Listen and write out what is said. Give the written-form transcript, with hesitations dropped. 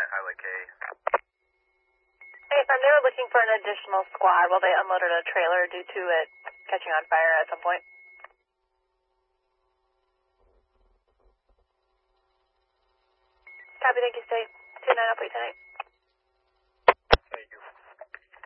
Highway K. Hey, they were looking for an additional squad while they unloaded a trailer due to it catching on fire at some point. Copy, thank you, stay. 29 up, 8 tonight.